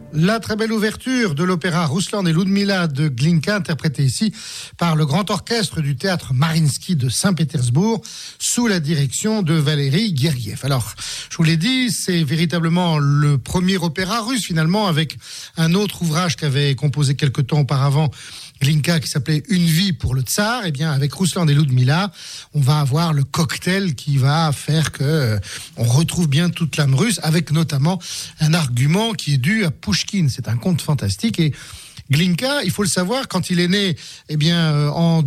La très belle ouverture de l'opéra Ruslan et Ludmila de Glinka, interprétée ici par le grand orchestre du théâtre Mariinsky de Saint-Pétersbourg, sous la direction de Valéry Gergiev. Alors, je vous l'ai dit, c'est véritablement le premier opéra russe, finalement, avec un autre ouvrage qu'avait composé quelque temps auparavant Glinka, qui s'appelait Une vie pour le tsar. Eh bien, avec Ruslan et Ludmila, on va avoir le cocktail qui va faire que on retrouve bien toute l'âme russe, avec notamment un argument qui est dû à Pouchkine. C'est un conte fantastique. Et Glinka, il faut le savoir, quand il est né, eh bien, en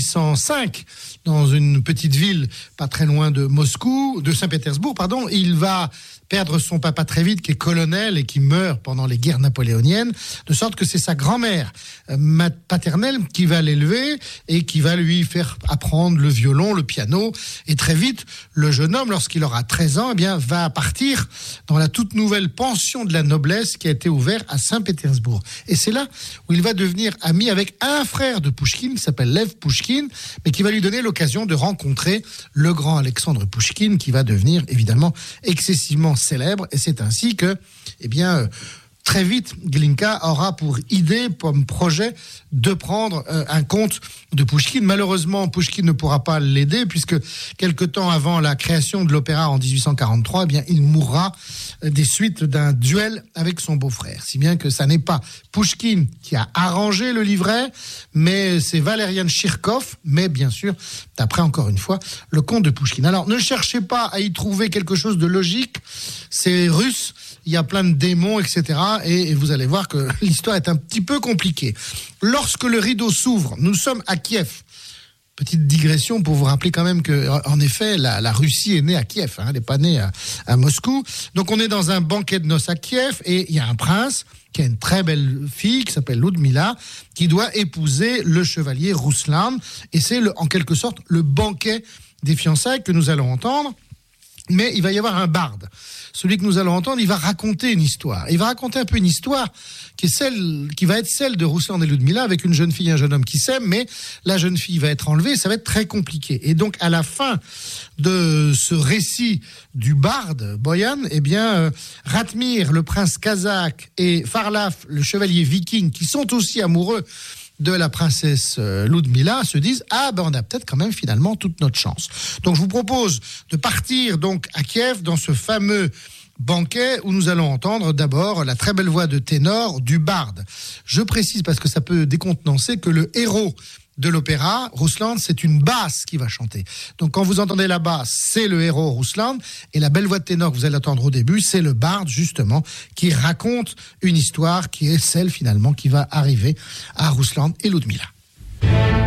1805, dans une petite ville pas très loin de Moscou, de Saint-Pétersbourg, pardon, il va perdre son papa très vite, qui est colonel et qui meurt pendant les guerres napoléoniennes, de sorte que c'est sa grand-mère paternelle qui va l'élever et qui va lui faire apprendre le violon, le piano. Et très vite, le jeune homme, lorsqu'il aura 13 ans, eh bien, va partir dans la toute nouvelle pension de la noblesse qui a été ouverte à Saint-Pétersbourg. Et c'est là où il va devenir ami avec un frère de Pouchkine qui s'appelle Lev Pouchkine, mais qui va lui donner l'occasion de rencontrer le grand Alexandre Pouchkine, qui va devenir évidemment excessivement célèbre. Et c'est ainsi que, eh bien, très vite, Glinka aura pour idée, comme projet, de prendre un conte de Pouchkine. Malheureusement, Pouchkine ne pourra pas l'aider, puisque quelque temps avant la création de l'opéra en 1843, eh bien, il mourra des suites d'un duel avec son beau-frère. Si bien que ça n'est pas Pouchkine qui a arrangé le livret, mais c'est Valerian Chirkov, mais bien sûr, d'après encore une fois, le conte de Pouchkine. Alors, ne cherchez pas à y trouver quelque chose de logique, c'est russe, il y a plein de démons, etc. Et vous allez voir que l'histoire est un petit peu compliquée. Lorsque le rideau s'ouvre, nous sommes à Kiev. Petite digression pour vous rappeler quand même que, en effet, la Russie est née à Kiev, hein, elle n'est pas née à Moscou. Donc on est dans un banquet de noces à Kiev et il y a un prince qui a une très belle fille qui s'appelle Ludmila, qui doit épouser le chevalier Ruslan. Et c'est en quelque sorte le banquet des fiançailles que nous allons entendre. Mais il va y avoir un barde. Celui que nous allons entendre, il va raconter une histoire. Il va raconter un peu une histoire qui va être celle de Ruslan et Ludmila, avec une jeune fille et un jeune homme qui s'aiment, mais la jeune fille va être enlevée et ça va être très compliqué. Et donc, à la fin de ce récit du barde, Boyan, eh bien, Ratmir, le prince kazakh, et Farlaf, le chevalier viking, qui sont aussi amoureux de la princesse Ludmila, se disent « Ah, ben on a peut-être quand même finalement toute notre chance ». Donc je vous propose de partir donc à Kiev dans ce fameux banquet où nous allons entendre d'abord la très belle voix de ténor du barde. Je précise, parce que ça peut décontenancer, que le héros de l'opéra, Ruslan, c'est une basse qui va chanter. Donc quand vous entendez la basse, c'est le héros Ruslan, et la belle voix de ténor que vous allez entendre au début, c'est le barde justement, qui raconte une histoire qui est celle finalement qui va arriver à Ruslan et Ludmila.